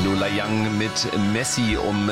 Lola Young mit Messi um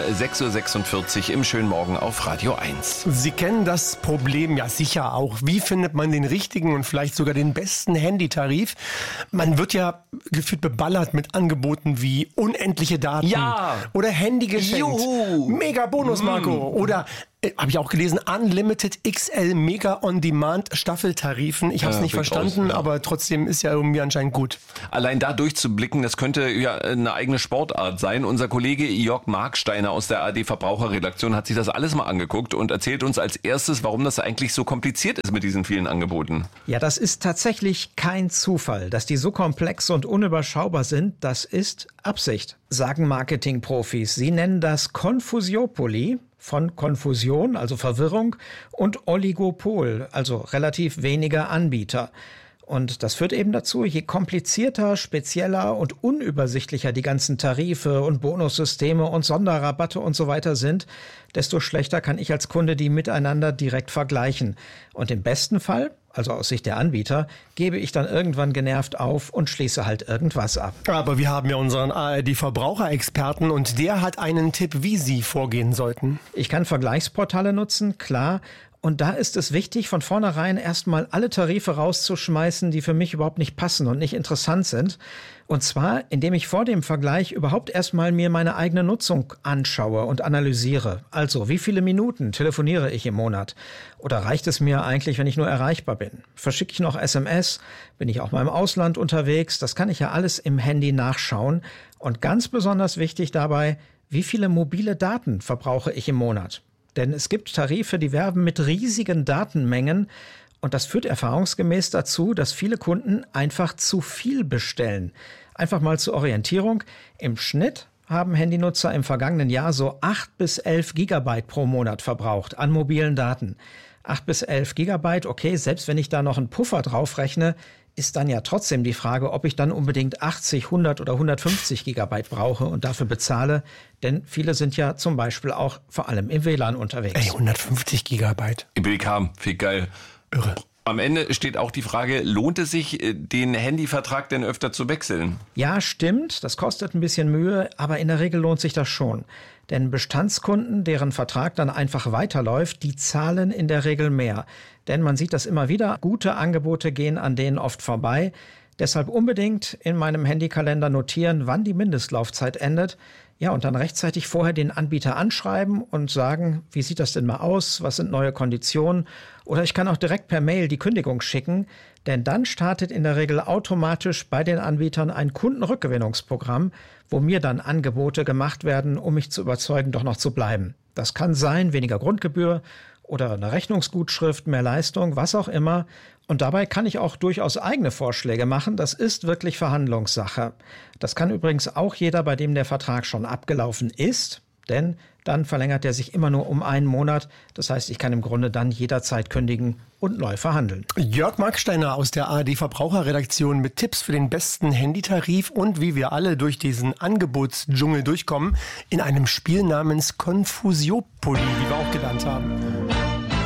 6.46 Uhr im schönen Morgen auf Radio 1. Sie kennen das Problem ja sicher auch. Wie findet man den richtigen und vielleicht sogar den besten Handytarif? Man wird ja gefühlt beballert mit Angeboten wie unendliche Daten. Ja! Oder Handy geschenkt. Juhu! Mega Bonus, Marco. Oder habe ich auch gelesen, Unlimited XL Mega On Demand Staffeltarifen. Ich habe es nicht verstanden, aber trotzdem ist ja irgendwie anscheinend gut. Allein da durchzublicken, das könnte ja eine eigene Sportart sein. Unser Kollege Jörg Marksteiner aus der ARD Verbraucherredaktion hat sich das alles mal angeguckt und erzählt uns als erstes, warum das eigentlich so kompliziert ist mit diesen vielen Angeboten. Ja, das ist tatsächlich kein Zufall. Dass die so komplex und unüberschaubar sind, das ist Absicht, sagen Marketingprofis. Sie nennen das Konfusiopoly. Von Konfusion, also Verwirrung, und Oligopol, also relativ weniger Anbieter. Und das führt eben dazu, je komplizierter, spezieller und unübersichtlicher die ganzen Tarife und Bonussysteme und Sonderrabatte und so weiter sind, desto schlechter kann ich als Kunde die miteinander direkt vergleichen. Und im besten Fall, also aus Sicht der Anbieter, gebe ich dann irgendwann genervt auf und schließe halt irgendwas ab. Aber wir haben ja unseren ARD-Verbraucherexperten und der hat einen Tipp, wie Sie vorgehen sollten. Ich kann Vergleichsportale nutzen, klar. Und da ist es wichtig, von vornherein erstmal alle Tarife rauszuschmeißen, die für mich überhaupt nicht passen und nicht interessant sind. Und zwar, indem ich vor dem Vergleich überhaupt erstmal mir meine eigene Nutzung anschaue und analysiere. Also, wie viele Minuten telefoniere ich im Monat? Oder reicht es mir eigentlich, wenn ich nur erreichbar bin? Verschicke ich noch SMS? Bin ich auch mal im Ausland unterwegs? Das kann ich ja alles im Handy nachschauen. Und ganz besonders wichtig dabei, wie viele mobile Daten verbrauche ich im Monat? Denn es gibt Tarife, die werben mit riesigen Datenmengen und das führt erfahrungsgemäß dazu, dass viele Kunden einfach zu viel bestellen. Einfach mal zur Orientierung. Im Schnitt haben Handynutzer im vergangenen Jahr so 8 bis 11 Gigabyte pro Monat verbraucht an mobilen Daten. 8 bis 11 Gigabyte, okay, selbst wenn ich da noch einen Puffer draufrechne, ist dann ja trotzdem die Frage, ob ich dann unbedingt 80, 100 oder 150 Gigabyte brauche und dafür bezahle. Denn viele sind ja zum Beispiel auch vor allem im WLAN unterwegs. 150 Gigabyte. Ich will haben, viel geil. Irre. Am Ende steht auch die Frage, lohnt es sich, den Handyvertrag denn öfter zu wechseln? Ja, stimmt. Das kostet ein bisschen Mühe, aber in der Regel lohnt sich das schon. Denn Bestandskunden, deren Vertrag dann einfach weiterläuft, die zahlen in der Regel mehr. Denn man sieht das immer wieder, gute Angebote gehen an denen oft vorbei. Deshalb unbedingt in meinem Handykalender notieren, wann die Mindestlaufzeit endet. Ja, und dann rechtzeitig vorher den Anbieter anschreiben und sagen, wie sieht das denn mal aus? Was sind neue Konditionen? Oder ich kann auch direkt per Mail die Kündigung schicken, denn dann startet in der Regel automatisch bei den Anbietern ein Kundenrückgewinnungsprogramm, wo mir dann Angebote gemacht werden, um mich zu überzeugen, doch noch zu bleiben. Das kann sein, weniger Grundgebühr oder eine Rechnungsgutschrift, mehr Leistung, was auch immer. Und dabei kann ich auch durchaus eigene Vorschläge machen. Das ist wirklich Verhandlungssache. Das kann übrigens auch jeder, bei dem der Vertrag schon abgelaufen ist, denn dann verlängert er sich immer nur um einen Monat. Das heißt, ich kann im Grunde dann jederzeit kündigen und neu verhandeln. Jörg Marksteiner aus der ARD Verbraucherredaktion mit Tipps für den besten Handytarif und wie wir alle durch diesen Angebotsdschungel durchkommen in einem Spiel namens Konfusiopoly, wie wir auch gelernt haben.